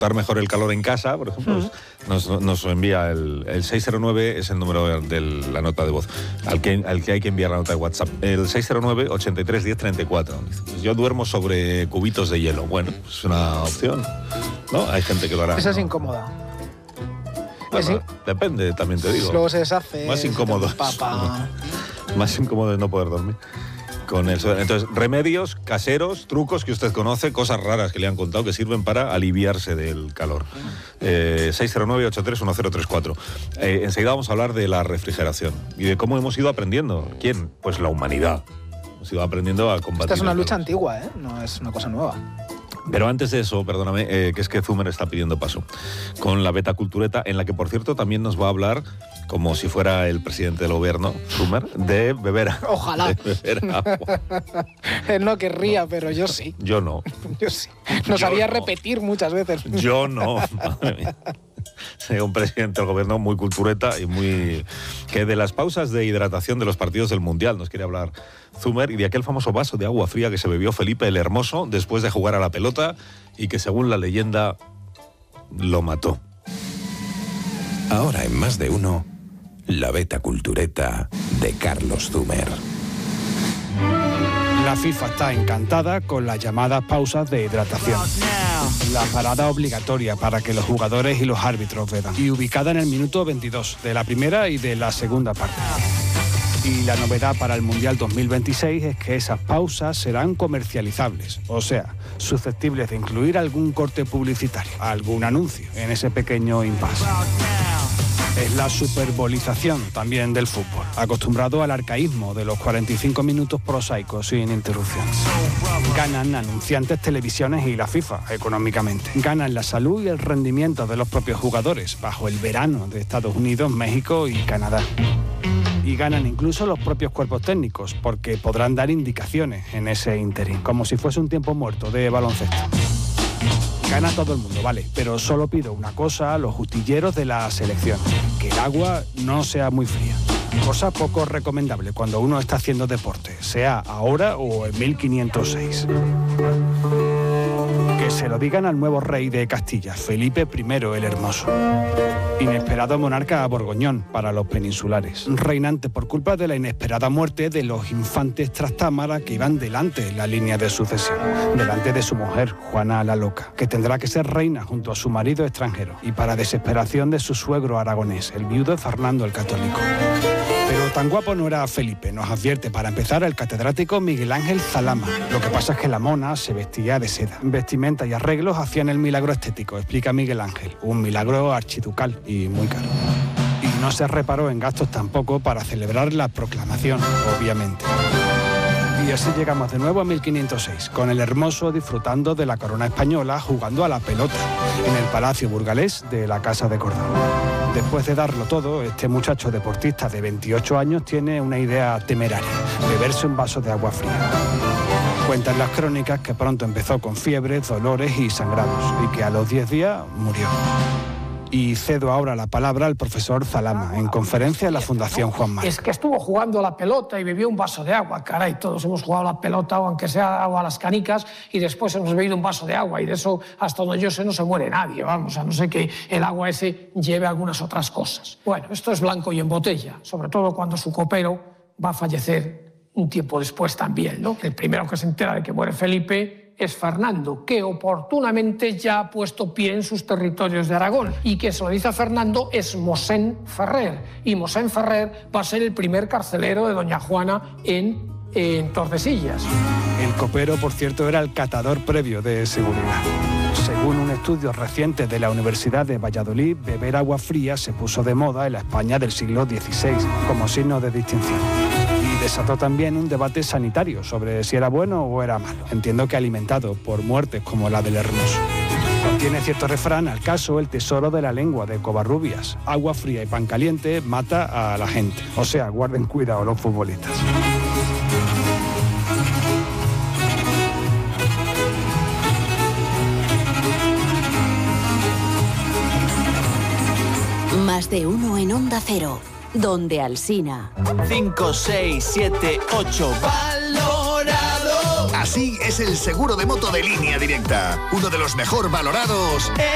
dar mejor el calor en casa, por ejemplo, nos envía el 609, es el número de la nota de voz, al que hay que enviar la nota de WhatsApp. El 609 83 10 34. Yo duermo sobre cubitos de hielo. Bueno, es una opción, ¿no? Hay gente que lo hará. Esa es incómoda. Bueno, depende, también te digo. Luego se deshace. Más incómodo. Más incómodo de no poder dormir. Con eso. Entonces, remedios caseros, trucos que usted conoce, cosas raras que le han contado que sirven para aliviarse del calor. 609-831034. Enseguida vamos a hablar de la refrigeración y de cómo hemos ido aprendiendo. ¿Quién? Pues la humanidad. Hemos ido aprendiendo a combatir. Esta es una lucha antigua, ¿eh? No es una cosa nueva. Pero antes de eso, perdóname, que es que Zumer está pidiendo paso con la Beta Cultureta, en la que, por cierto, también nos va a hablar, como si fuera el presidente del gobierno, Zumer, de beber agua. Ojalá. De beber agua. Él no querría, pero yo sí. Yo no. Yo sí. Nos haría repetir muchas veces. Yo no. Madre mía. Un presidente del gobierno muy cultureta y muy... que de las pausas de hidratación de los partidos del Mundial nos quiere hablar Zumer, y de aquel famoso vaso de agua fría que se bebió Felipe el Hermoso después de jugar a la pelota y que, según la leyenda, lo mató. Ahora en Más de Uno, la Beta Cultureta de Carlos Zumer. La FIFA está encantada con las llamadas pausas de hidratación. La parada obligatoria para que los jugadores y los árbitros beban. Y ubicada en el minuto 22 de la primera y de la segunda parte. Y la novedad para el Mundial 2026 es que esas pausas serán comercializables, o sea, susceptibles de incluir algún corte publicitario, algún anuncio en ese pequeño impasse. Es la superbolización también del fútbol, acostumbrado al arcaísmo de los 45 minutos prosaicos sin interrupciones. Ganan anunciantes, televisiones y la FIFA económicamente. Ganan la salud y el rendimiento de los propios jugadores bajo el verano de Estados Unidos, México y Canadá. Y ganan incluso los propios cuerpos técnicos, porque podrán dar indicaciones en ese ínterin, como si fuese un tiempo muerto de baloncesto. Gana todo el mundo, vale, pero solo pido una cosa a los utilleros de la selección: que el agua no sea muy fría. Cosa poco recomendable cuando uno está haciendo deporte, sea ahora o en 1506. Que se lo digan al nuevo rey de Castilla, Felipe I el Hermoso. Inesperado monarca borgoñón para los peninsulares. Reinante por culpa de la inesperada muerte de los infantes Trastámara que iban delante en la línea de sucesión. Delante de su mujer, Juana la Loca, que tendrá que ser reina junto a su marido extranjero. Y para desesperación de su suegro aragonés, el viudo Fernando el Católico. Pero tan guapo no era Felipe, nos advierte para empezar el catedrático Miguel Ángel Zalama. Lo que pasa es que la mona se vestía de seda. Vestimenta y arreglos hacían el milagro estético, explica Miguel Ángel. Un milagro archiducal y muy caro. Y no se reparó en gastos tampoco para celebrar la proclamación, obviamente. Y así llegamos de nuevo a 1506, con el Hermoso disfrutando de la corona española jugando a la pelota en el Palacio Burgalés de la Casa de Córdoba. Después de darlo todo, este muchacho deportista de 28 años tiene una idea temeraria: beberse un vaso de agua fría. Cuentan las crónicas que pronto empezó con fiebres, dolores y sangrados, y que a los 10 días murió. Y cedo ahora la palabra al profesor Zalama, en conferencia en la Fundación Juan Mar. Es que estuvo jugando a la pelota y bebió un vaso de agua. Caray, todos hemos jugado a la pelota, o aunque sea agua a las canicas, y después hemos bebido un vaso de agua. Y de eso, hasta donde yo sé, no se muere nadie, vamos, a no ser que el agua ese lleve algunas otras cosas. Bueno, esto es blanco y en botella, sobre todo cuando su copero va a fallecer un tiempo después también, ¿no? El primero que se entera de que muere Felipe es Fernando, que oportunamente ya ha puesto pie en sus territorios de Aragón, y que se lo dice a Fernando es Mosén Ferrer, y Mosén Ferrer va a ser el primer carcelero de doña Juana en Tordesillas. El copero, por cierto, era el catador previo de seguridad. Según un estudio reciente de la Universidad de Valladolid, beber agua fría se puso de moda en la España del siglo XVI como signo de distinción. Desató también un debate sanitario sobre si era bueno o era malo. Entiendo que alimentado por muertes como la del Hermoso. Contiene cierto refrán al caso el tesoro de la lengua de Covarrubias: agua fría y pan caliente mata a la gente. O sea, guarden cuidado los futbolistas. Más de Uno en Onda Cero. Donde Alsina. 5, 6, 7, 8. ¡Valorado! Así es el seguro de moto de Línea Directa. Uno de los mejor valorados